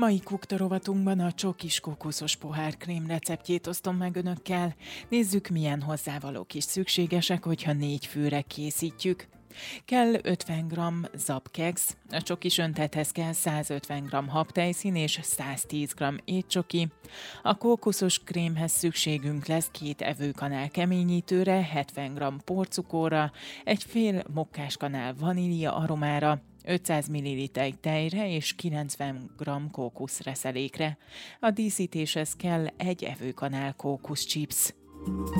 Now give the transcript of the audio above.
Mai kuktorovatunkban a csokis kókuszos pohárkrém receptjét osztom meg önökkel. Nézzük, milyen hozzávalók is szükségesek, hogyha 4 főre készítjük. Kell 50 g zabkeksz, a csokis öntethez kell 150 g habtejszín és 110 g étcsoki. A kókuszos krémhez szükségünk lesz 2 evőkanál keményítőre, 70 g porcukorra, egy fél mokkáskanál vanília aromára, 500 ml tejre és 90 g kókuszreszelékre. A díszítéshez kell 1 evőkanál kókuszchips.